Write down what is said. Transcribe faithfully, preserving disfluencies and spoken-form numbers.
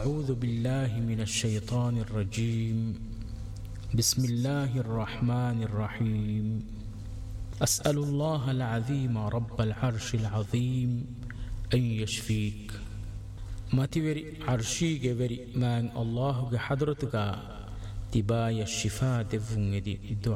أعوذ بالله من الشيطان الرجيم. بسم الله الرحمن الرحيم. أسأل الله العظيم رب العرش العظيم أن يشفيك. ماتيوري عرشيك وري مان الله حضرتك تبايا الشفاء دفن دي